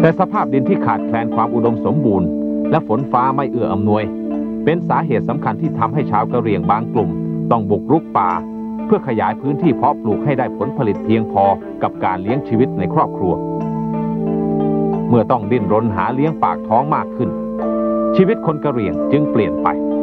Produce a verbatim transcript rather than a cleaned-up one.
แต่สภาพดินที่ขาดแคลนความอุดมสมบูรณ์และฝนฟ้าไม่เอื้ออำนวยเป็นสาเหตุสำคัญที่ทำให้ชาวกะเหรี่ยงบางกลุ่มต้องบุกรุกป่าเพื่อขยายพื้นที่เพาะปลูกให้ได้ผลผลิตเพียงพอกับการเลี้ยงชีวิตในครอบครัวเมื่อต้องดิ้นรนหาเลี้ยงปากท้องมากขึ้นชีวิตคนกะเหรี่ยงจึงเปลี่ยนไป